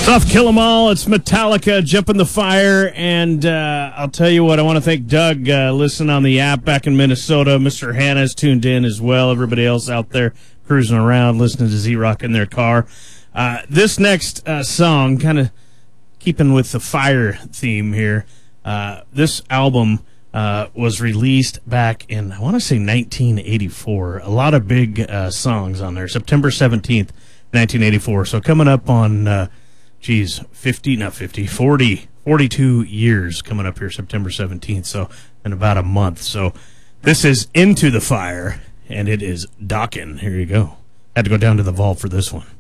Off Kill 'Em All, it's Metallica, Jump in the Fire, and I'll tell you what, I want to thank Doug, listening on the app back in Minnesota. Mr. Hannah's tuned in as well. Everybody else out there cruising around, listening to Z-Rock in their car. This next song, kind of keeping with the fire theme here, this album was released back in, I want to say 1984. A lot of big songs on there. September 17th, 1984. So coming up on... 42 years coming up here September 17th, so in about a month. So this is Into the Fire, and it is Dokken. Here you go. Had to go down to the vault for this one.